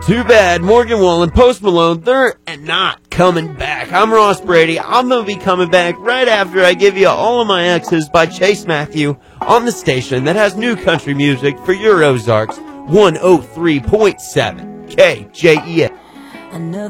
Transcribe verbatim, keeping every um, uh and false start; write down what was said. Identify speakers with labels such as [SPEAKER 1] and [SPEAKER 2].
[SPEAKER 1] Too bad. Morgan Wallen, Post Malone, they're not coming back. I'm Ross Brady. I'm going to be coming back right after I give you All of My Exes by Chase Matthew on the station that has new country music for your Ozarks, one oh three point seven K J E F.